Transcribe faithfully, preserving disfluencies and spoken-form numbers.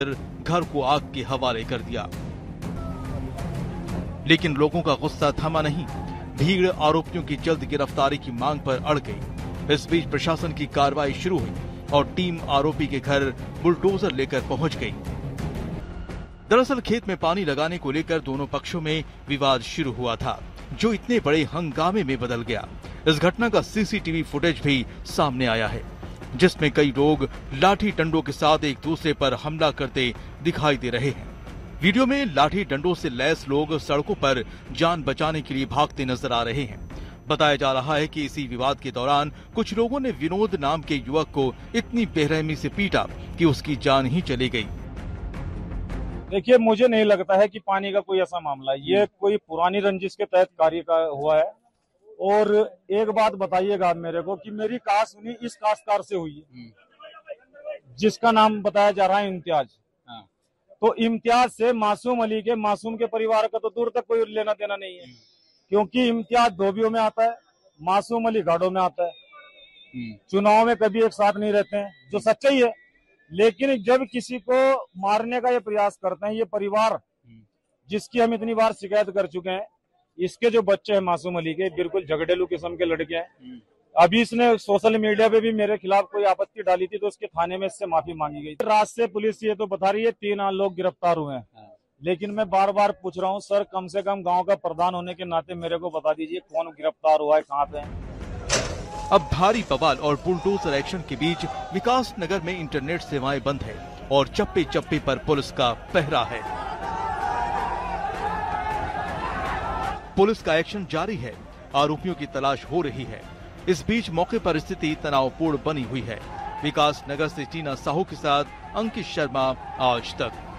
घर को आग के हवाले कर दिया। लेकिन लोगों का गुस्सा थमा नहीं। भीड़ आरोपियों की जल्द गिरफ्तारी की मांग पर अड़ गई। इस बीच प्रशासन की कार्रवाई शुरू हुई और टीम आरोपी के घर बुलडोजर लेकर पहुंच गई। दरअसल खेत में पानी लगाने को लेकर दोनों पक्षों में विवाद शुरू हुआ था, जो इतने बड़े हंगामे में बदल गया। इस घटना का सीसीटीवी फुटेज भी सामने आया है, जिसमें कई लोग लाठी डंडों के साथ एक दूसरे पर हमला करते दिखाई दे रहे हैं। वीडियो में लाठी डंडों से लैस लोग सड़कों पर जान बचाने के लिए भागते नजर आ रहे हैं। बताया जा रहा है कि इसी विवाद के दौरान कुछ लोगों ने विनोद नाम के युवक को इतनी बेरहमी से पीटा कि उसकी जान ही चली गई। देखिए, मुझे नहीं लगता है कि पानी का कोई ऐसा मामला है। ये कोई पुरानी रंजिश के तहत कार्य का हुआ है। और एक बात बताइएगा आप मेरे को कि मेरी कास्ट सुनी इस काश्तकार से हुई है, जिसका नाम बताया जा रहा है इम्तियाज। तो इम्तियाज से मासूम अली के मासूम के परिवार का तो दूर तक कोई लेना देना नहीं है, क्योंकि इम्तियाज धोबियों में आता है, मासूम अली गाड़ों में आता है। चुनाव में कभी एक साथ नहीं रहते हैं, जो सच्चाई है। लेकिन जब किसी को मारने का ये प्रयास करते हैं ये परिवार, जिसकी हम इतनी बार शिकायत कर चुके हैं, इसके जो बच्चे हैं मासूम अली के, बिल्कुल झगड़ेलू किस्म के लड़के हैं। अभी इसने सोशल मीडिया पे भी मेरे खिलाफ कोई आपत्ति डाली थी, तो उसके थाने में इससे माफी मांगी गई। रात से पुलिस ये तो बता रही है तीन लोग गिरफ्तार हुए हैं, लेकिन मैं बार बार पूछ रहा हूँ, सर कम से कम गांव का प्रधान होने के नाते मेरे को बता दीजिए कौन गिरफ्तार हुआ है, कहाँ पे है। अब भारी बवाल और बुलडोजर एक्शन के बीच विकास नगर में इंटरनेट सेवाएं बंद है और चप्पे चप्पे पर पुलिस का पहरा है। पुलिस का एक्शन जारी है, आरोपियों की तलाश हो रही है। इस बीच मौके पर स्थिति तनावपूर्ण बनी हुई है। विकास नगर से टीना साहू के साथ अंकित शर्मा, आज तक।